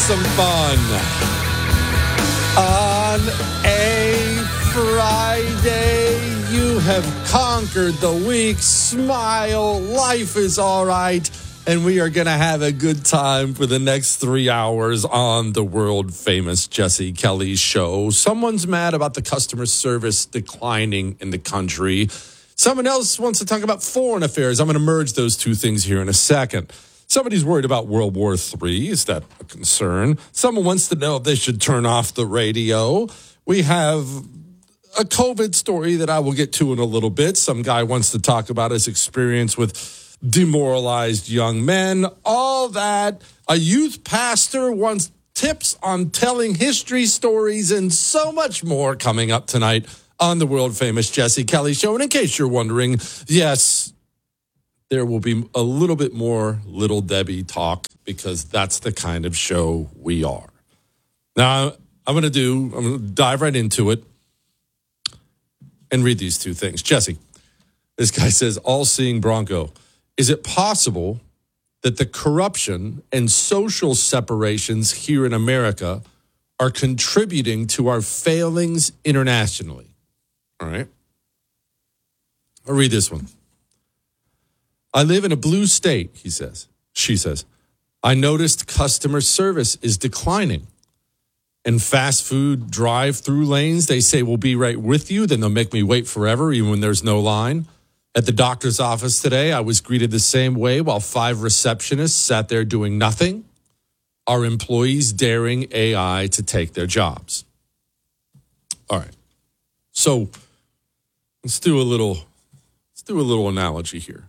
some fun. On a Friday, you have conquered the week. Smile, life is all right. And we are going to have a good time for the next 3 hours on the world-famous Jesse Kelly Show. Someone's mad about the customer service declining in the country. Someone else wants to talk about foreign affairs. I'm going to merge those two things here in a second. Somebody's worried about World War III. Is that a concern? Someone wants to know if they should turn off the radio. We have a COVID story that I will get to in a little bit. Some guy wants to talk about his experience with demoralized young men, all that. A youth pastor wants tips on telling history stories and so much more coming up tonight on the world-famous Jesse Kelly Show. And in case you're wondering, yes, there will be a little bit more Little Debbie talk because that's the kind of show we are. Now, I'm going to dive right into it and read these two things. Jesse, this guy says, all-seeing Bronco. Is it possible that the corruption and social separations here in America are contributing to our failings internationally? All right. I'll read this one. I live in a blue state, he says. She says, I noticed customer service is declining. In fast food drive-through lanes, they say we'll be right with you. Then they'll make me wait forever, even when there's no line. At the doctor's office today, I was greeted the same way while 5 receptionists sat there doing nothing. Our employees daring AI to take their jobs. All right. So let's do a little analogy here.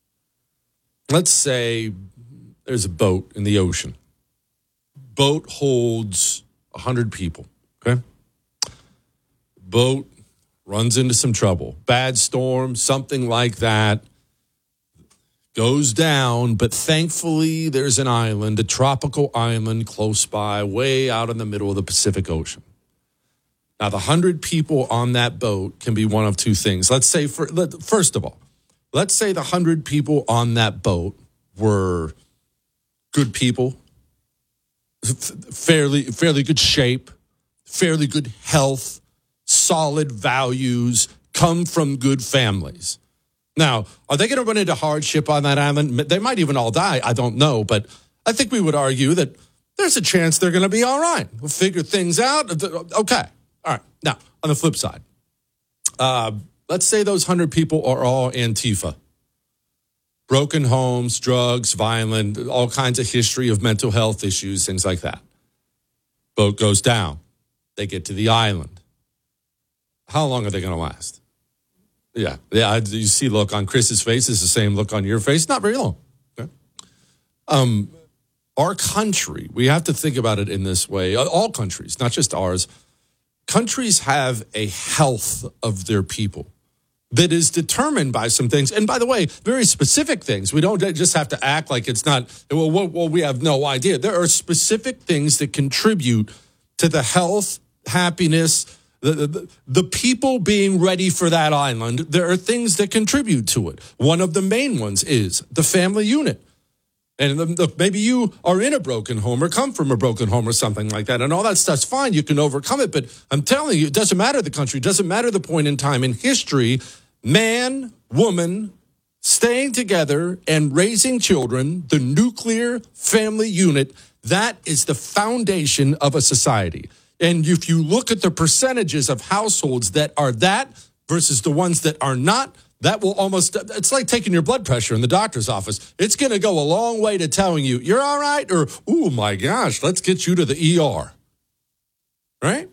Let's say there's a boat in the ocean. Boat holds 100 people, okay? Boat runs into some trouble. Bad storm, something like that. Goes down, but thankfully there's an island, a tropical island close by, way out in the middle of the Pacific Ocean. Now, the 100 people on that boat can be one of two things. Let's say, first of all, let's say the 100 people on that boat were good people, fairly good shape, fairly good health, solid values, come from good families. Now, are they going to run into hardship on that island? They might even all die. I don't know, but I think we would argue that there's a chance they're going to be all right. We'll figure things out. Okay. All right. Now, on the flip side, let's say those 100 people are all Antifa. Broken homes, drugs, violent, all kinds of history of mental health issues, things like that. Boat goes down. They get to the island. How long are they going to last? Yeah. You see look on Chris's face. It's the same look on your face. Not very long. Okay. Our country, we have to think about it in this way. All countries, not just ours. Countries have a health of their people that is determined by some things. And by the way, very specific things. We don't just have to act like it's not, well, we have no idea. There are specific things that contribute to the health, happiness, the people being ready for that island. There are things that contribute to it. One of the main ones is the family unit. And maybe you are in a broken home or come from a broken home or something like that. And all that stuff's fine. You can overcome it. But I'm telling you, it doesn't matter the country. It doesn't matter the point in time in history. Man, woman, staying together and raising children, the nuclear family unit, that is the foundation of a society. And if you look at the percentages of households that are that versus the ones that are not, that will almost, it's like taking your blood pressure in the doctor's office. It's going to go a long way to telling you, you're all right, or, oh my gosh, let's get you to the ER. Right?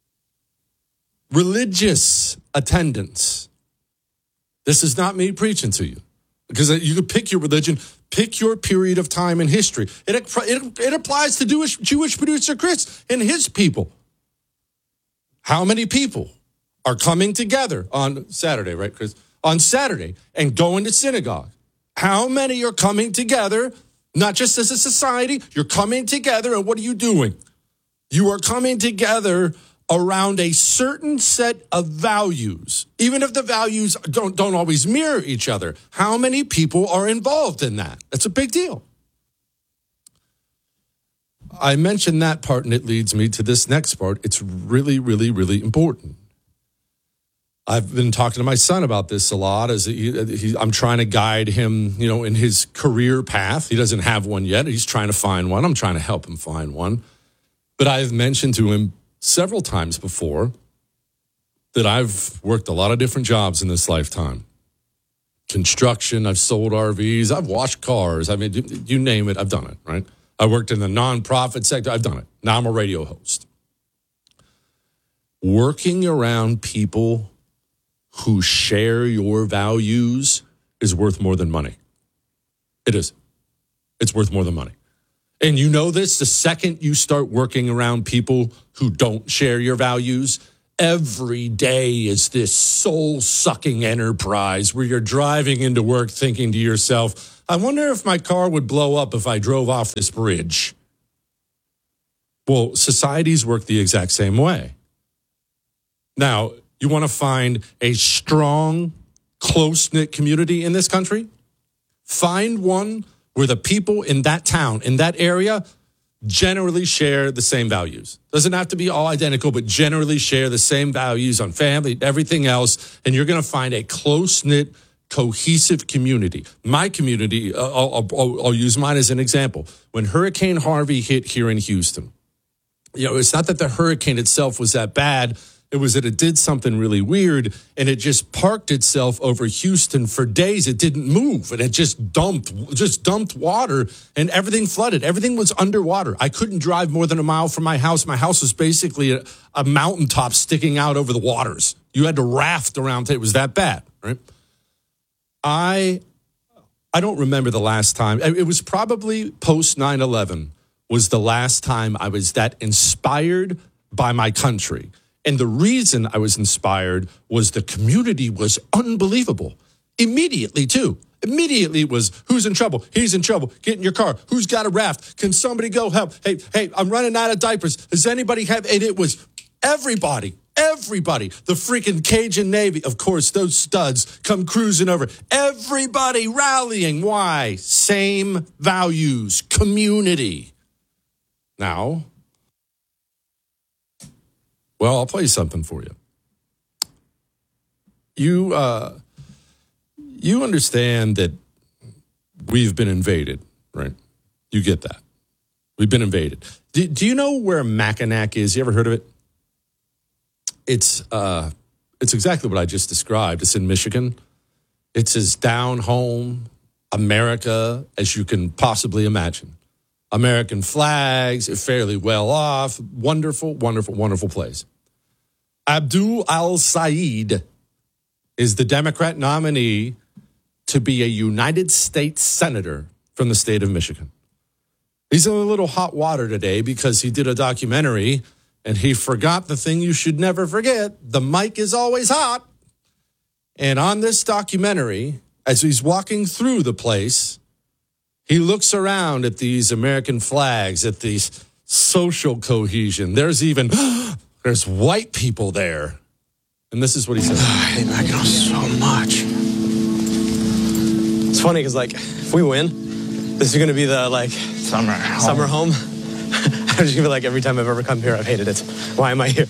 Religious attendance. This is not me preaching to you. Because you could pick your religion, pick your period of time in history. It applies to Jewish producer Chris and his people. How many people are coming together on Saturday, right, Chris? On Saturday and going to synagogue? How many are coming together, not just as a society, you're coming together, and what are you doing? You are coming together around a certain set of values, even if the values don't always mirror each other. How many people are involved in that? That's a big deal. I mentioned that part, and it leads me to this next part. It's really, really, really important. I've been talking to my son about this a lot. I'm trying to guide him, in his career path. He doesn't have one yet. He's trying to find one. I'm trying to help him find one. But I've mentioned to him several times before that I've worked a lot of different jobs in this lifetime. Construction, I've sold RVs, I've washed cars. I mean, you name it, I've done it, right? I worked in the nonprofit sector. I've done it. Now I'm a radio host. Working around people who share your values is worth more than money. It is. It's worth more than money. And you know this, the second you start working around people who don't share your values, every day is this soul-sucking enterprise where you're driving into work thinking to yourself, I wonder if my car would blow up if I drove off this bridge. Well, societies work the exact same way. Now, you want to find a strong, close-knit community in this country? Find one where the people in that town, in that area, generally share the same values. Doesn't have to be all identical, but generally share the same values on family, everything else, and you're going to find a close-knit, cohesive community. My community, I'll use mine as an example. When Hurricane Harvey hit here in Houston, it's not that the hurricane itself was that bad. It was that it did something really weird, and it just parked itself over Houston for days. It didn't move, and it just dumped water, and everything flooded. Everything was underwater. I couldn't drive more than a mile from my house. My house was basically a mountaintop sticking out over the waters. You had to raft around. It was that bad, right? I don't remember the last time. It was probably post 9/11 was the last time I was that inspired by my country. And the reason I was inspired was the community was unbelievable. Immediately, too. Immediately it was, who's in trouble? He's in trouble. Get in your car. Who's got a raft? Can somebody go help? Hey, I'm running out of diapers. Does anybody have? And it was everybody. The freaking Cajun Navy, of course, those studs come cruising over. Everybody rallying. Why? Same values, community. Now, well, I'll play something for you. You understand that we've been invaded, right? You get that. We've been invaded. Do you know where Mackinac is? You ever heard of it? It's exactly what I just described. It's in Michigan. It's as down home America as you can possibly imagine. American flags, fairly well off, wonderful, wonderful, wonderful place. Abdul al-Sayed is the Democrat nominee to be a United States Senator from the state of Michigan. He's in a little hot water today because he did a documentary and he forgot the thing you should never forget. The mic is always hot. And on this documentary, as he's walking through the place, he looks around at these American flags, at these social cohesion. There's white people there. And this is what he says. I hate Mackinac so much. It's funny because, if we win, this is going to be the, summer home. I'm just going to be every time I've ever come here, I've hated it. Why am I here?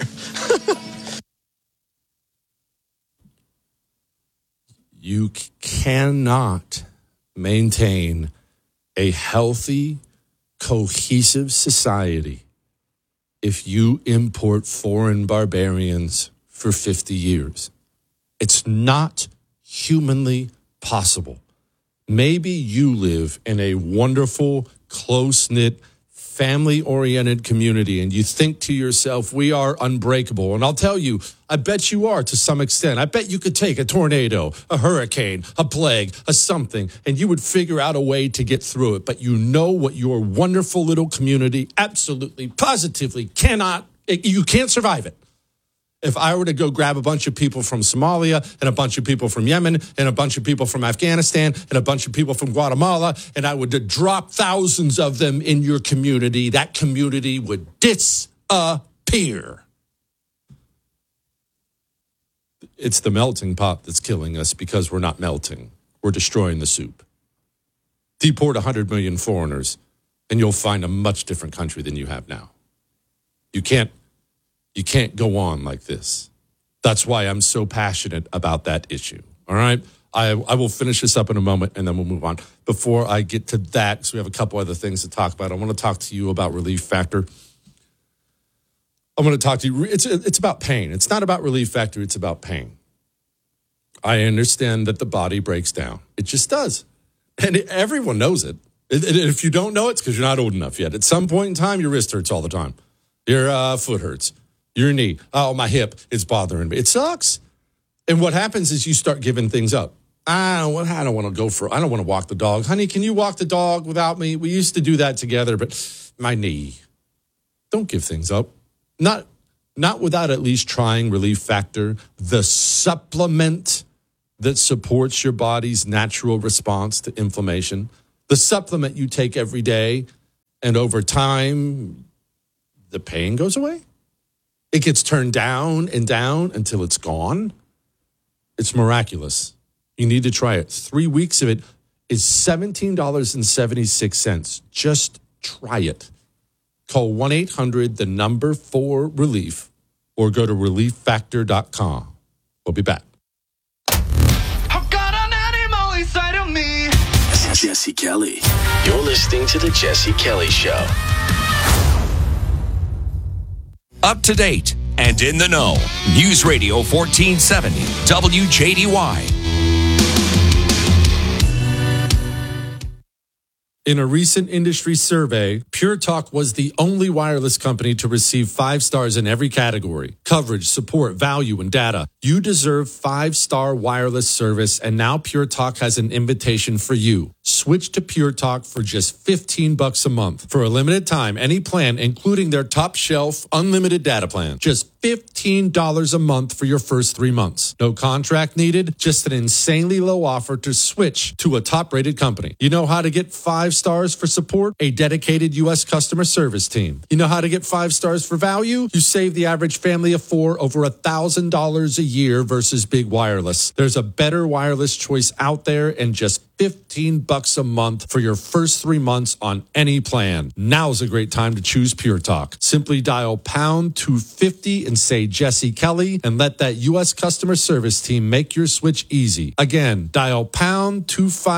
You cannot maintain a healthy, cohesive society if you import foreign barbarians for 50 years. It's not humanly possible. Maybe you live in a wonderful, close-knit, family-oriented community, and you think to yourself, we are unbreakable. And I'll tell you, I bet you are to some extent. I bet you could take a tornado, a hurricane, a plague, a something, and you would figure out a way to get through it. But you know what your wonderful little community absolutely, positively you can't survive it. If I were to go grab a bunch of people from Somalia and a bunch of people from Yemen and a bunch of people from Afghanistan and a bunch of people from Guatemala, and I would drop thousands of them in your community, that community would disappear. It's the melting pot that's killing us because we're not melting. We're destroying the soup. Deport 100 million foreigners. and you'll find a much different country than you have now. You can't go on like this. That's why I'm so passionate about that issue. All right? I will finish this up in a moment, and then we'll move on. Before I get to that, because we have a couple other things to talk about, I want to talk to you about Relief Factor. I want to talk to you. It's about pain. It's not about Relief Factor. It's about pain. I understand that the body breaks down. It just does. And everyone knows it. If you don't know it, it's because you're not old enough yet. At some point in time, your wrist hurts all the time. Your foot hurts. Your knee. Oh, my hip. It's bothering me. It sucks. And what happens is you start giving things up. I don't want to walk the dog. Honey, can you walk the dog without me? We used to do that together, but my knee. Don't give things up. Not without at least trying Relief Factor, the supplement that supports your body's natural response to inflammation. The supplement you take every day, and over time, the pain goes away. It gets turned down and down until it's gone. It's miraculous. You need to try it. 3 weeks of it is $17.76. Just try it. Call 1-800-4RELIEF or go to relieffactor.com. We'll be back. I've got an animal inside of me. This is Jesse Kelly. You're listening to The Jesse Kelly Show. Up to date and in the know. News Radio 1470 WJDY. In a recent industry survey, Pure Talk was the only wireless company to receive 5 stars in every category: coverage, support, value, and data. You deserve 5-star wireless service, and now Pure Talk has an invitation for you. Switch to Pure Talk for just $15 a month. For a limited time, any plan, including their top shelf unlimited data plan. Just $15 a month for your first 3 months. No contract needed, just an insanely low offer to switch to a top-rated company. You know how to get 5 stars for support? A dedicated U.S. customer service team. You know how to get 5 stars for value? You save the average family of 4 over $1,000 a year versus big wireless. There's a better wireless choice out there, and just $15 a month for your first 3 months on any plan. Now's a great time to choose Pure Talk. Simply dial pound 250 and say Jesse Kelly, and let that U.S. customer service team make your switch easy. Again, dial pound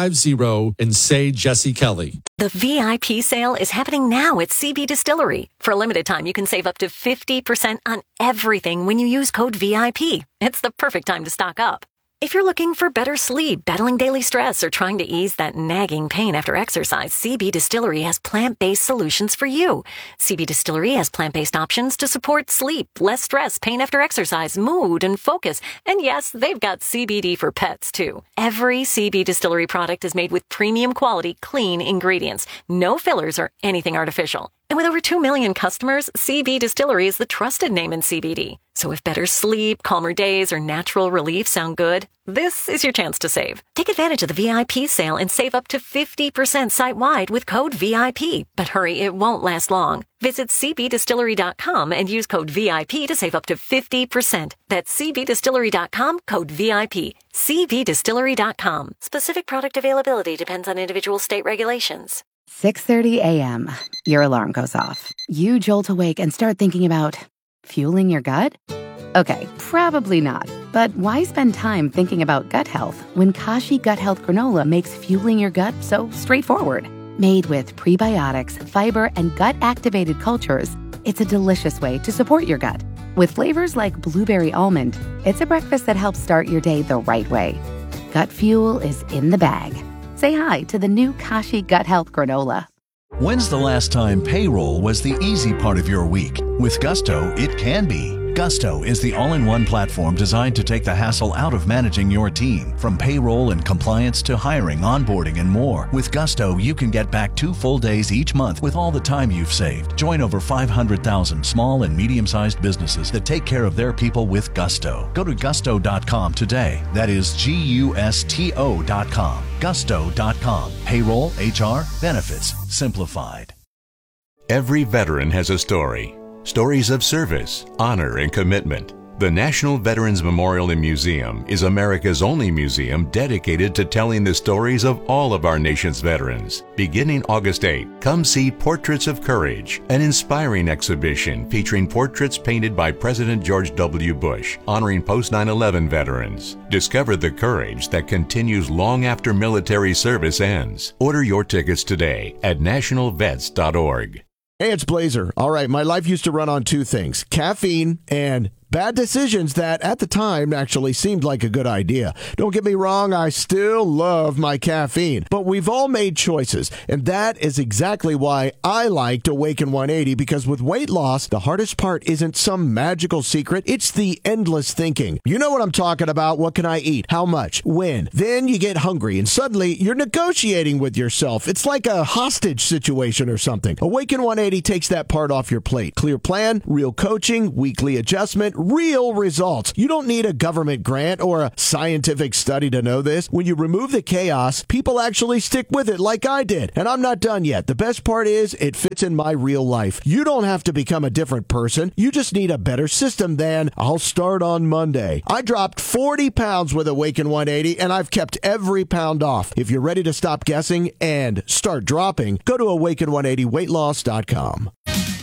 250 and say Jesse Kelly. The VIP sale is happening now at CB Distillery. For a limited time, you can save up to 50% on everything when you use code VIP. It's the perfect time to stock up. If you're looking for better sleep, battling daily stress, or trying to ease that nagging pain after exercise, CB Distillery has plant-based solutions for you. CB Distillery has plant-based options to support sleep, less stress, pain after exercise, mood, and focus. And yes, they've got CBD for pets, too. Every CB Distillery product is made with premium quality, clean ingredients. No fillers or anything artificial. And with over 2 million customers, CB Distillery is the trusted name in CBD. So if better sleep, calmer days, or natural relief sound good, this is your chance to save. Take advantage of the VIP sale and save up to 50% site-wide with code VIP. But hurry, it won't last long. Visit cbdistillery.com and use code VIP to save up to 50%. That's cbdistillery.com, code VIP. cbdistillery.com. Specific product availability depends on individual state regulations. 6:30 a.m. Your alarm goes off. You jolt awake and start thinking about fueling your gut? Okay, probably not. But why spend time thinking about gut health when Kashi Gut Health Granola makes fueling your gut so straightforward? Made with prebiotics, fiber, and gut-activated cultures, it's a delicious way to support your gut. With flavors like blueberry almond, it's a breakfast that helps start your day the right way. Gut fuel is in the bag. Say hi to the new Kashi Gut Health Granola. When's the last time payroll was the easy part of your week? With Gusto, it can be. Gusto is the all-in-one platform designed to take the hassle out of managing your team. From payroll and compliance to hiring, onboarding, and more. With Gusto, you can get back 2 full days each month with all the time you've saved. Join over 500,000 small and medium-sized businesses that take care of their people with Gusto. Go to gusto.com today. That is Gusto.com. Gusto.com. Payroll, HR, benefits, simplified. Every veteran has a story. Stories of service, honor, and commitment. The National Veterans Memorial and Museum is America's only museum dedicated to telling the stories of all of our nation's veterans. Beginning August 8, come see Portraits of Courage, an inspiring exhibition featuring portraits painted by President George W. Bush, honoring post-9/11 veterans. Discover the courage that continues long after military service ends. Order your tickets today at nationalvets.org. Hey, it's Blazer. All right, my life used to run on two things: caffeine and bad decisions that at the time actually seemed like a good idea. Don't get me wrong, I still love my caffeine, but we've all made choices, and that is exactly why I liked Awaken 180, because with weight loss, the hardest part isn't some magical secret, it's the endless thinking. You know what I'm talking about. What can I eat? How much? When? Then you get hungry, and suddenly you're negotiating with yourself. It's like a hostage situation or something. Awaken 180 takes that part off your plate. Clear plan, real coaching, weekly adjustment, real results. You don't need a government grant or a scientific study to know this. When you remove the chaos, people actually stick with it like I did. And I'm not done yet. The best part is it fits in my real life. You don't have to become a different person. You just need a better system than I'll start on Monday. I dropped 40 pounds with Awaken 180 and I've kept every pound off. If you're ready to stop guessing and start dropping, go to awaken180weightloss.com.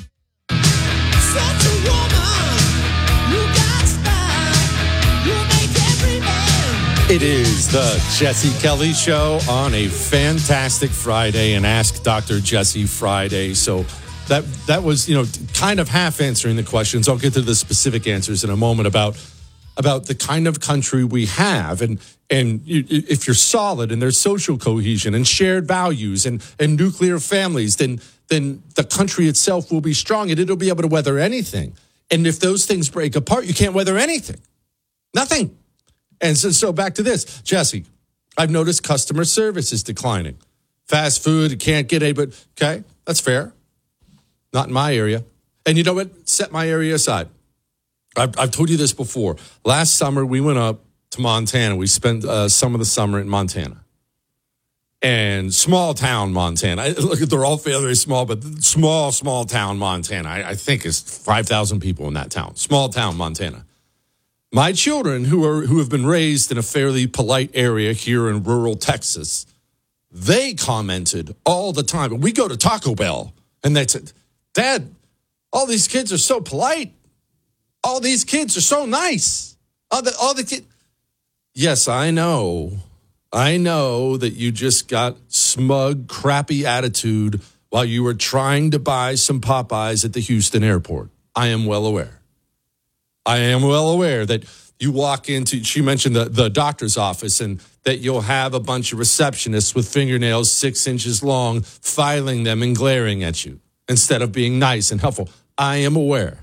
It is the Jesse Kelly Show on a fantastic Friday, and Ask Dr. Jesse Friday. So that was, kind of half answering the questions. I'll get to the specific answers in a moment about the kind of country we have, and if you're solid and there's social cohesion and shared values and nuclear families, then the country itself will be strong and it'll be able to weather anything. And if those things break apart, you can't weather anything. Nothing. And so back to this, Jesse, I've noticed customer service is declining. Fast food, you can't get anybody. Okay, that's fair. Not in my area. And you know what? Set my area aside. I've told you this before. Last summer, we went up to Montana. We spent some of the summer in Montana. And small town Montana. Look, they're all fairly small, but small town Montana. I think is 5,000 people in that town. Small town Montana. My children, who have been raised in a fairly polite area here in rural Texas, they commented all the time. We go to Taco Bell, and they said, "Dad, all these kids are so polite. All these kids are so nice. All the kids." Yes, I know that you just got smug, crappy attitude while you were trying to buy some Popeyes at the Houston airport. I am well aware. I am well aware that you walk into, she mentioned the doctor's office, and that you'll have a bunch of receptionists with fingernails 6 inches long, filing them and glaring at you instead of being nice and helpful. I am aware.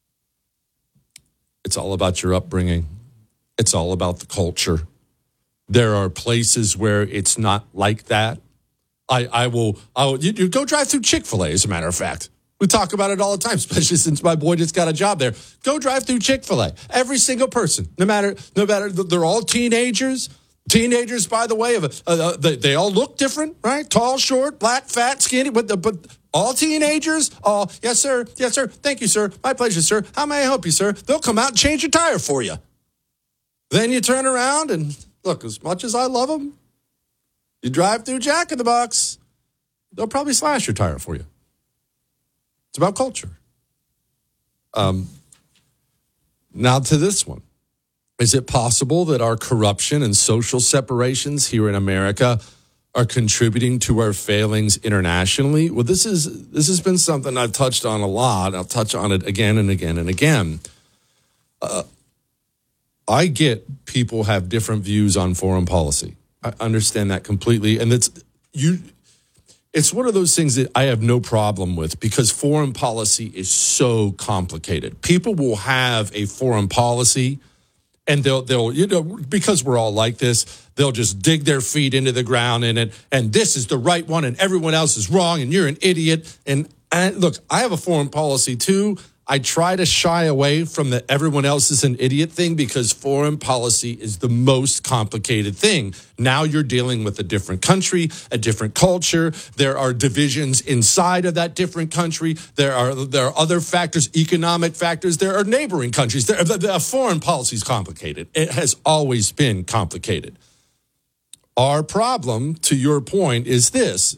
It's all about your upbringing. It's all about the culture. There are places where it's not like that. You go drive through Chick-fil-A, as a matter of fact. We talk about it all the time, especially since my boy just got a job there. Go drive through Chick-fil-A. Every single person, no matter, they're all teenagers. Teenagers, by the way, they all look different, right? Tall, short, black, fat, skinny, but all teenagers. All, yes, sir. Thank you, sir. My pleasure, sir. How may I help you, sir? They'll come out and change your tire for you. Then you turn around and look, as much as I love them, you drive through Jack in the Box, they'll probably slash your tire for you. It's about culture. Now to this one. Is it possible that our corruption and social separations here in America are contributing to our failings internationally? Well, this has been something I've touched on a lot. I'll touch on it again and again and again. I get people have different views on foreign policy. I understand that completely. And it's one of those things that I have no problem with, because foreign policy is so complicated. People will have a foreign policy, and they'll because we're all like this, they'll just dig their feet into the ground in it, and this is the right one, and everyone else is wrong, and you're an idiot. And look, I have a foreign policy too. I try to shy away from the everyone else is an idiot thing because foreign policy is the most complicated thing. Now you're dealing with a different country, a different culture. There are divisions inside of that different country. There are other factors, economic factors. There are neighboring countries. Foreign policy is complicated. It has always been complicated. Our problem, to your point, is this.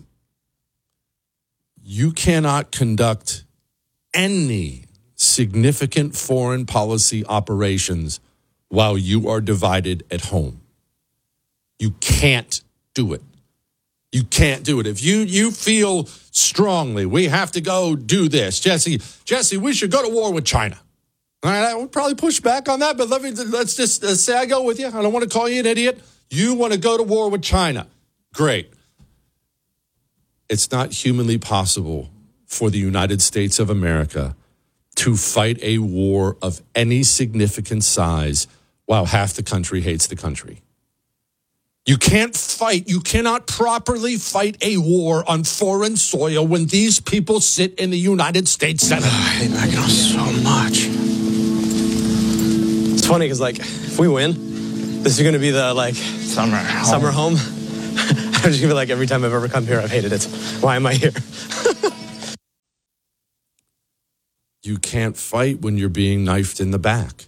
You cannot conduct any significant foreign policy operations while you are divided at home. You can't do it. You can't do it. If you feel strongly, we have to go do this. Jesse, we should go to war with China. All right, I would probably push back on that, but let's just say I go with you. I don't want to call you an idiot. You want to go to war with China. Great. It's not humanly possible for the United States of America to fight a war of any significant size while half the country hates the country. You cannot properly fight a war on foreign soil when these people sit in the United States Senate. I hate Mackinac so much. It's funny because, if we win, this is going to be the, summer home. I'm just going to be like, every time I've ever come here, I've hated it. Why am I here? You can't fight when you're being knifed in the back.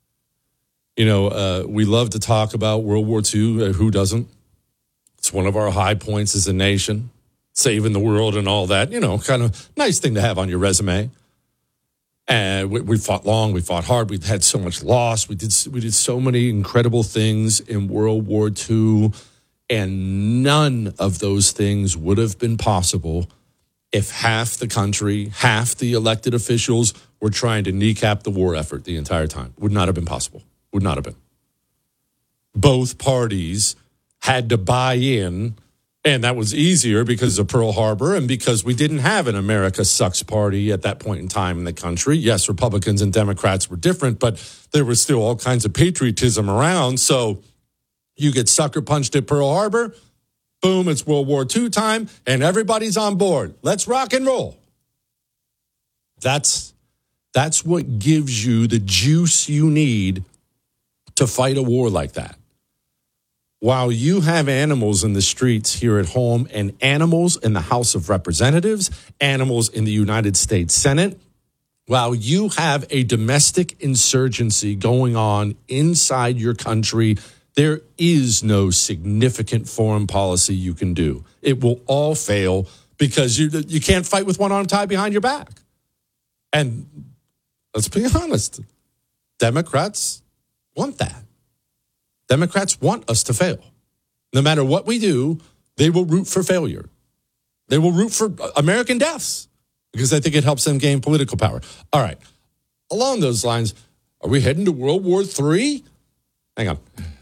We love to talk about World War II. Who doesn't? It's one of our high points as a nation, saving the world and all that. Kind of nice thing to have on your resume. And we fought long, we fought hard, we had so much loss. We did so many incredible things in World War II, and none of those things would have been possible if half the country, half the elected officials were trying to kneecap the war effort the entire time. Would not have been possible. Would not have been. Both parties had to buy in, and that was easier because of Pearl Harbor and because we didn't have an America Sucks party at that point in time in the country. Yes, Republicans and Democrats were different, but there was still all kinds of patriotism around. So you get sucker punched at Pearl Harbor, boom, it's World War II time, and everybody's on board. Let's rock and roll. That's what gives you the juice you need to fight a war like that. While you have animals in the streets here at home and animals in the House of Representatives, animals in the United States Senate, while you have a domestic insurgency going on inside your country, there is no significant foreign policy you can do. It will all fail because you can't fight with one arm tied behind your back. And let's be honest, Democrats want that. Democrats want us to fail. No matter what we do, they will root for failure. They will root for American deaths because I think it helps them gain political power. All right. Along those lines, are we heading to World War III? Hang on.